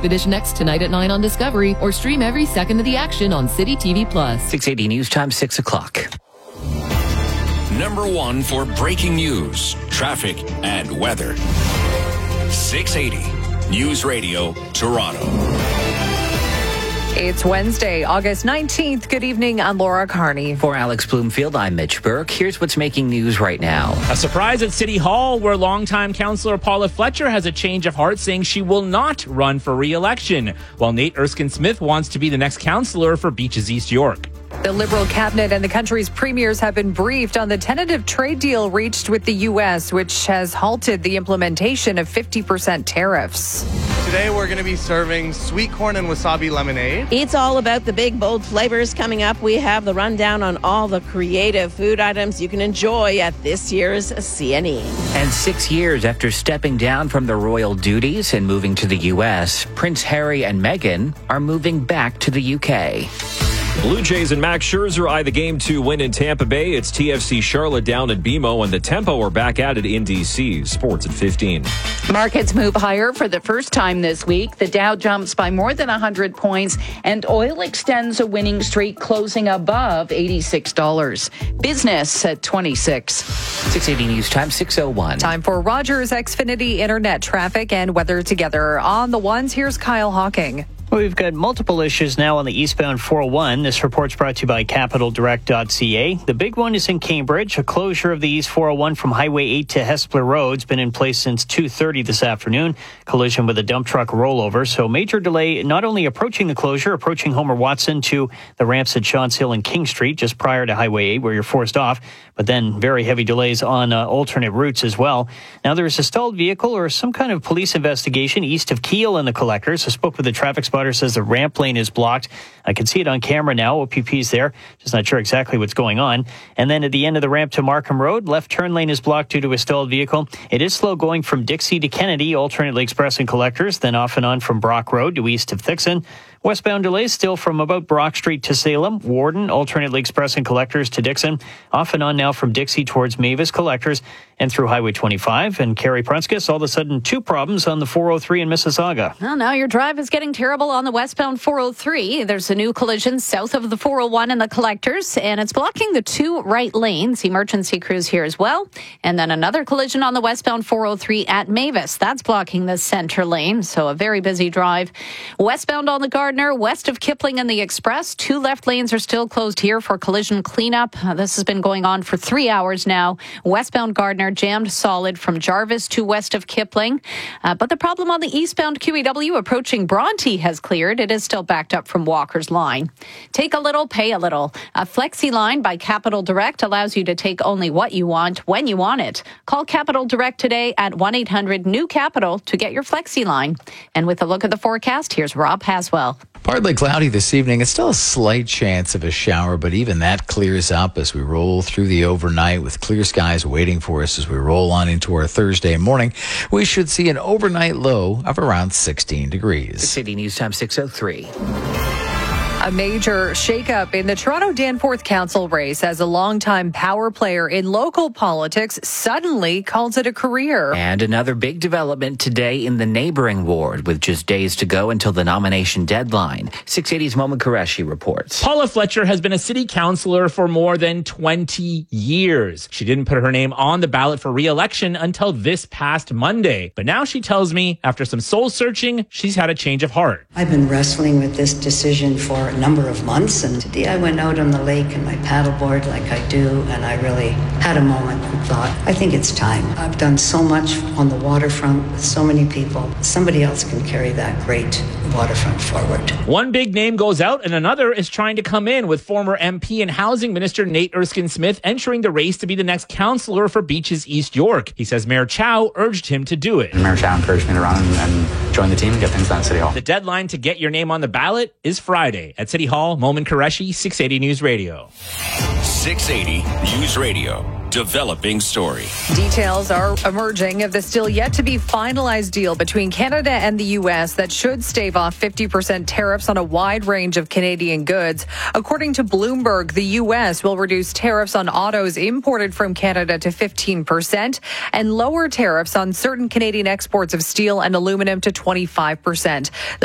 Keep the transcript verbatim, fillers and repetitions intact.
Expedition X tonight at nine on Discovery, or stream every second of the action on City T V Plus. six eighty News Time, six o'clock. Number one for breaking news, traffic, and weather. six eighty News Radio, Toronto. It's Wednesday, August nineteenth. Good evening, I'm Laura Carney. For Alex Bloomfield, I'm Mitch Burke. Here's what's making news right now. A surprise at City Hall, where longtime councillor Paula Fletcher has a change of heart, saying she will not run for re-election, while Nate Erskine-Smith wants to be the next councillor for Beaches East York. The Liberal cabinet and the country's premiers have been briefed on the tentative trade deal reached with the U S, which has halted the implementation of fifty percent tariffs. Today we're going to be serving sweet corn and wasabi lemonade. It's all about the big, bold flavors coming up. We have the rundown on all the creative food items you can enjoy at this year's C N E. And six years after stepping down from the royal duties and moving to the U S, Prince Harry and Meghan are moving back to the U K. Blue Jays and Max Scherzer eye the game to win in Tampa Bay. It's T F C Charlotte down at B M O, and the Tempo are back at it in D C. Sports at fifteen. Markets move higher for the first time this week. The Dow jumps by more than one hundred points, and oil extends a winning streak, closing above eighty-six dollars. Business at twenty-six. six eighty News Time, six oh one. Time for Rogers Xfinity Internet traffic and weather together. On the ones, here's Kyle Hawking. Well, we've got multiple issues now on the eastbound four oh one. This report's brought to you by capital direct dot c a. The big one is in Cambridge. A closure of the East four oh one from Highway eight to Hespeler Road's been in place since two thirty this afternoon. Collision with a dump truck rollover. So major delay not only approaching the closure, approaching Homer Watson to the ramps at Shawns Hill and King Street just prior to Highway eight where you're forced off, but then very heavy delays on uh, alternate routes as well. Now there's a stalled vehicle or some kind of police investigation east of Keele and the Collectors. I spoke with the traffic spotter, says the ramp lane is blocked. I can see it on camera now. O P P's there. Just not sure exactly what's going on. And then at the end of the ramp to Markham Road, left turn lane is blocked due to a stalled vehicle. It is slow going from Dixie to Kennedy, alternately Express and Collectors, then off and on from Brock Road to east of Thixon. Westbound delays still from about Brock Street to Salem, Warden, alternately Express and Collectors to Dixon, off and on now from Dixie towards Mavis, Collectors, and through Highway twenty-five. And Carrie Prunskis, all of a sudden two problems on the four oh three in Mississauga. Well, now your drive is getting terrible on the westbound four oh three. There's a new collision south of the four oh one and the Collectors, and it's blocking the two right lanes. Emergency crews here as well. And then another collision on the westbound four oh three at Mavis. That's blocking the center lane, so a very busy drive. Westbound on the Gardner, west of Kipling and the Express, two left lanes are still closed here for collision cleanup. Uh, this has been going on for three hours now. Westbound Gardner jammed solid from Jarvis to west of Kipling. Uh, but the problem on the eastbound Q E W approaching Bronte has cleared. It is still backed up from Walker's Line. Take a little, pay a little. A Flexi Line by Capital Direct allows you to take only what you want when you want it. Call Capital Direct today at one eight hundred new capital to get your Flexi Line. And with a look at the forecast, here's Rob Haswell. Partly cloudy this evening. It's still a slight chance of a shower, but even that clears up as we roll through the overnight with clear skies waiting for us as we roll on into our Thursday morning. We should see an overnight low of around sixteen degrees. City News Time, six oh three. A major shakeup in the Toronto Danforth Council race as a longtime power player in local politics suddenly calls it a career. And another big development today in the neighboring ward with just days to go until the nomination deadline. six eighty's Momin Qureshi reports. Paula Fletcher has been a city councillor for more than twenty years. She didn't put her name on the ballot for re-election until this past Monday. But now she tells me after some soul searching, she's had a change of heart. I've been wrestling with this decision for a number of months, and today I went out on the lake in my paddleboard like I do, and I really had a moment and thought, I think it's time. I've done so much on the waterfront with so many people. Somebody else can carry that great waterfront forward. One big name goes out and another is trying to come in, with former M P and Housing Minister Nate Erskine-Smith entering the race to be the next councillor for Beaches East York. He says Mayor Chow urged him to do it. Mayor Chow encouraged me to run and, and join the team and get things done at City Hall. The deadline to get your name on the ballot is Friday at City Hall. Momin Qureshi, six eighty News Radio. six eighty News Radio. Developing story. Details are emerging of the still yet to be finalized deal between Canada and the U S that should stave off fifty percent tariffs on a wide range of Canadian goods. According to Bloomberg, the U S will reduce tariffs on autos imported from Canada to fifteen percent and lower tariffs on certain Canadian exports of steel and aluminum to twenty-five percent.